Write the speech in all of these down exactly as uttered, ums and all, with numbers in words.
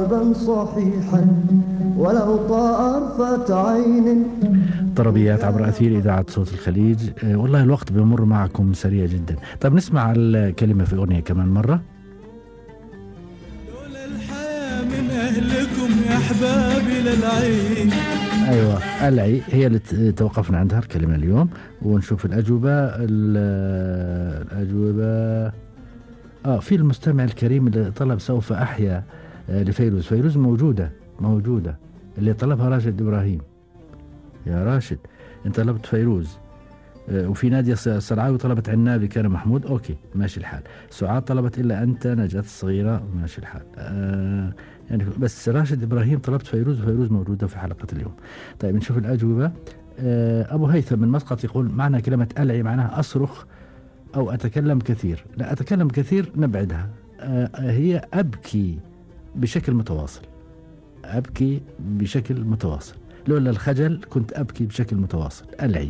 جوابا صحيحا ولو طرفت عين. طربيات عبر أثير إذاعة صوت الخليج. أه والله الوقت بيمر معكم سريع جدا. طيب نسمع الكلمة في أغنية كمان مرة. لولا الحياة من أهلكم يا أحبابي للعين. أيوة العي هي اللي توقفنا عندها الكلمة اليوم، ونشوف الأجوبة. الأجوبة آه في المستمع الكريم اللي طلب سوف أحيا آه لفيروز. فيروز موجودة موجودة اللي طلبها راشد إبراهيم. يا راشد أنت طلبت فيروز. آه وفي نادية السرعاوي طلبت عنابي كان محمود. أوكي ماشي الحال. سعاد طلبت إلا أنت. نجاة الصغيرة ماشي الحال. آه يعني بس راشد إبراهيم طلبت فيروز، وفيروز موجودة في حلقة اليوم. طيب نشوف الأجوبة. آه أبو هيثم من مسقط يقول معنى كلمة ألعي معناها أصرخ أو أتكلم كثير. لا أتكلم كثير نبعدها. آه هي أبكي بشكل متواصل. أبكي بشكل متواصل. لولا الخجل كنت أبكي بشكل متواصل. ألعي.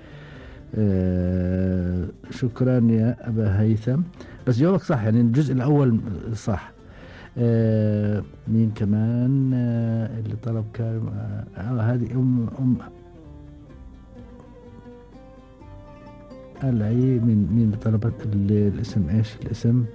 آه شكرا يا أبا هيثم. بس جوابك صح، يعني الجزء الأول صح. آه مين كمان آه اللي طلب كلمة آه هذه أم أم ألعي. من مين اللي طلبت الاسم؟ إيش الاسم؟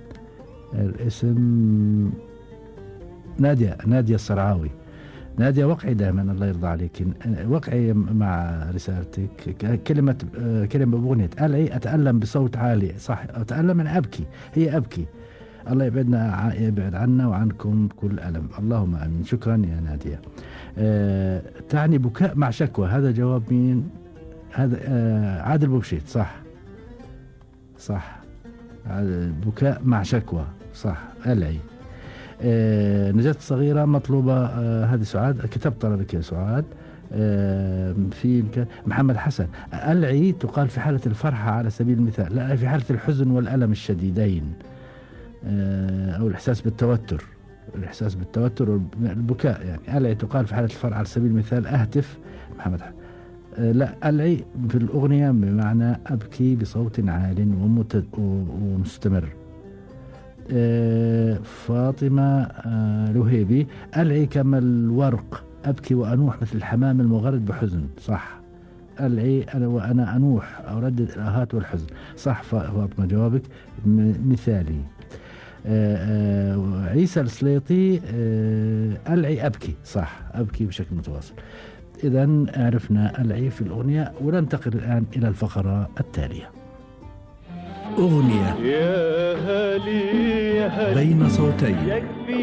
الاسم نادية. نادية السرعاوي. نادية وقعي دائما الله يرضى عليك. وقعي مع رسالتك. كلمة آه كلمة بأغنية ألعي أتألم بصوت عالي. صح أتألم أنا أبكي. هي أبكي. الله يبعدنا يبعد عنا وعنكم كل ألم. اللهم آمين. شكرا يا نادية. آه تعني بكاء مع شكوى. هذا جواب مين؟ هذا آه عادل بوبشيت. صح صح. بكاء مع شكوى صح. ألعي. آه نجاة الصغيرة مطلوبة. آه هذه سعاد كتب طلبك يا سعاد. آه في محمد حسن ألعي تقال في حالة الفرحة على سبيل المثال، لا في حالة الحزن والألم الشديدين أو الإحساس بالتوتر. الإحساس بالتوتر والبكاء يعني. ألعي تقال في حالة الفرح على سبيل المثال أهتف. محمد حسن. أه لا ألعي في الأغنية بمعنى أبكي بصوت عال ومستمر. أه فاطمة أه لهيبي ألعي كما الورق أبكي وأنوح مثل الحمام المغرد بحزن. صح. ألعي أنا وأنا أنوح أردد الآهات والحزن. صح فاطمة جوابك مثالي. آآ آآ عيسى السليطي ألعي أبكي. صح أبكي بشكل متواصل. إذن عرفنا ألعي في الأغنية، وننتقل الآن إلى الفقرة التالية. أغنية يا هالي يا هالي بين صوتين.